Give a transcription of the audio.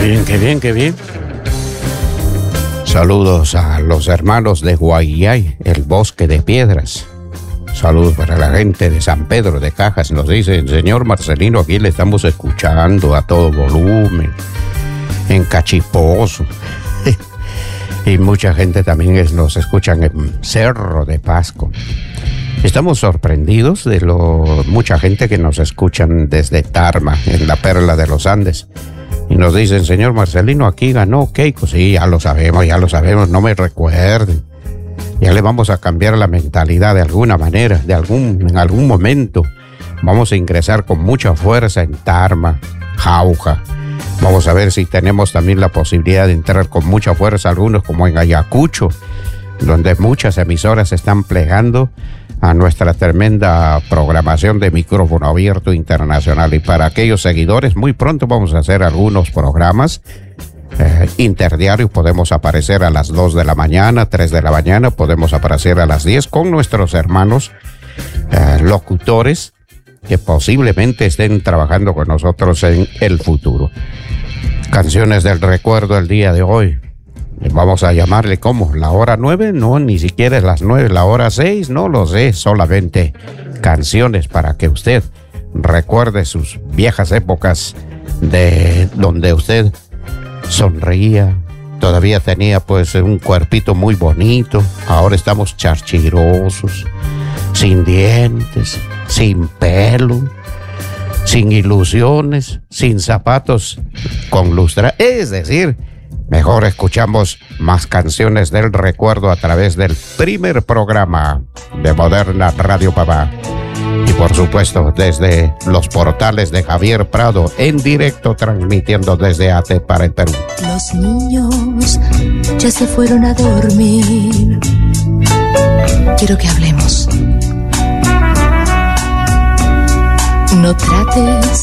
bien, qué bien, qué bien. Saludos a los hermanos de Guayay, el bosque de piedras. Saludos para la gente de San Pedro de Cajas. Nos dice, señor Marcelino, aquí le estamos escuchando a todo volumen, en Cachiposo. Y mucha gente también nos escuchan en Cerro de Pasco. Estamos sorprendidos de mucha gente que nos escuchan desde Tarma, en la Perla de los Andes. Y nos dicen, señor Marcelino, aquí ganó Keiko. Sí, ya lo sabemos, no me recuerden. Ya le vamos a cambiar la mentalidad de alguna manera, en algún momento. Vamos a ingresar con mucha fuerza en Tarma, Jauja. Vamos a ver si tenemos también la posibilidad de entrar con mucha fuerza algunos como en Ayacucho, donde muchas emisoras se están plegando a nuestra tremenda programación de micrófono abierto internacional. Y para aquellos seguidores, muy pronto vamos a hacer algunos programas interdiarios. Podemos aparecer a las 2 de la mañana, 3 de la mañana, podemos aparecer a las 10 con nuestros hermanos locutores que posiblemente estén trabajando con nosotros en el futuro. Canciones del recuerdo el día de hoy. Vamos a llamarle, ¿cómo? ¿La hora 9? No, ni siquiera es las 9. ¿La hora 6? No lo sé. Solamente canciones para que usted recuerde sus viejas épocas de donde usted sonreía. Todavía tenía pues un cuerpito muy bonito. Ahora estamos charchirosos, sin dientes, sin pelo, sin ilusiones, sin zapatos con lustre. Es decir, mejor escuchamos más canciones del recuerdo a través del primer programa de Moderna Radio Papá. Y por supuesto, desde los portales de Javier Prado, en directo, transmitiendo desde AT para el Perú. Los niños ya se fueron a dormir. Quiero que hablemos. No trates